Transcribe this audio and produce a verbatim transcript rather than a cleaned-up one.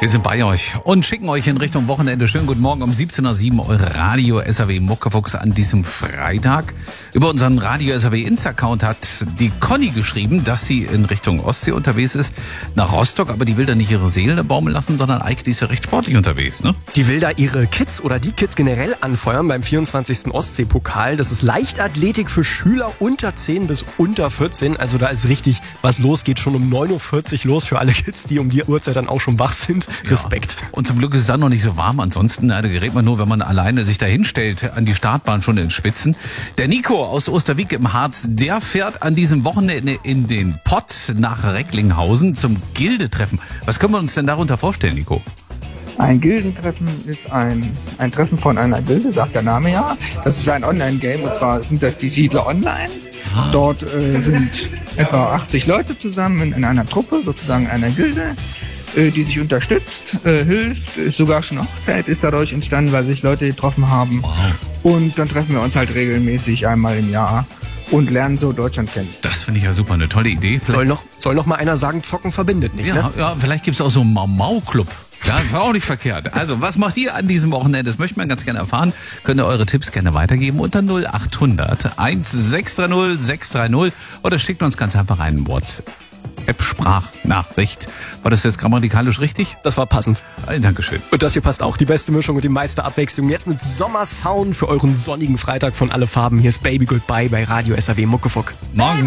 Wir sind bei euch und schicken euch in Richtung Wochenende. Schönen guten Morgen um siebzehn Uhr sieben, eure Radio S R W Muckefuchs an diesem Freitag. Über unseren Radio S R W Insta-Account hat die Conny geschrieben, dass sie in Richtung Ostsee unterwegs ist, nach Rostock, aber die will da nicht ihre Seele baumeln lassen, sondern eigentlich ist sie recht sportlich unterwegs, ne? Die will da ihre Kids oder die Kids generell anfeuern beim vierundzwanzigsten Ostsee-Pokal. Das ist Leichtathletik für Schüler unter zehn bis unter vierzehn. Also da ist richtig was los. Geht schon um neun Uhr vierzig los für alle Kids, die um die Uhrzeit dann auch schon wach sind. Respekt. Ja. Und zum Glück ist es dann noch nicht so warm. Ansonsten, na, da gerät man nur, wenn man alleine sich da hinstellt, an die Startbahn schon in Spitzen. Der Nico aus Osterwieck im Harz, der fährt an diesem Wochenende in den Pott nach Recklinghausen zum Gildetreffen. Was können wir uns denn darunter vorstellen, Nico? Ein Gildentreffen ist ein, ein Treffen von einer Gilde, sagt der Name ja. Das ist ein Online-Game, und zwar sind das die Siedler Online. Dort äh, sind etwa achtzig Leute zusammen in, in einer Truppe, sozusagen einer Gilde, äh, die sich unterstützt, äh, hilft. Ist sogar schon Hochzeit ist dadurch entstanden, weil sich Leute getroffen haben. Wow. Und dann treffen wir uns halt regelmäßig einmal im Jahr und lernen so Deutschland kennen. Das finde ich ja super, eine tolle Idee. Vielleicht Soll noch, soll noch mal einer sagen, Zocken verbindet nicht, ja, ne? ja, vielleicht gibt es auch so einen Mau-Mau-Club. Ja, das war auch nicht verkehrt. Also, was macht ihr an diesem Wochenende? Das möchten wir ganz gerne erfahren. Könnt ihr eure Tipps gerne weitergeben unter null acht hundert eins sechs drei null sechs drei null oder schickt uns ganz einfach einen WhatsApp-Sprachnachricht. War das jetzt grammatikalisch richtig? Das war passend. Äh, Dankeschön. Und das hier passt auch. Die beste Mischung und die meiste Abwechslung. Jetzt mit Sommersound für euren sonnigen Freitag von Alle Farben. Hier ist Baby Goodbye bei Radio S R W Muckefuck. Morgen.